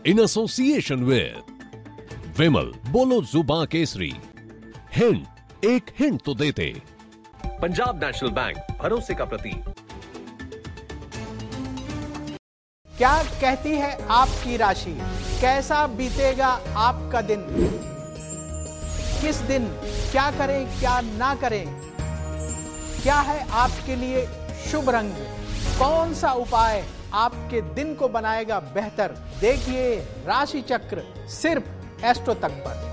in association with विमल, बोलो जुबां Kesari. Hint, एक hint तो देते। पंजाब नेशनल बैंक, भरोसे का प्रतीक। क्या कहती है आपकी राशि? कैसा बीतेगा आपका दिन? किस दिन क्या करें क्या ना करें? क्या है आपके लिए शुभ रंग? कौन सा उपाय आपके दिन को बनाएगा बेहतर? देखिए राशि चक्र सिर्फ एस्ट्रो तक पर।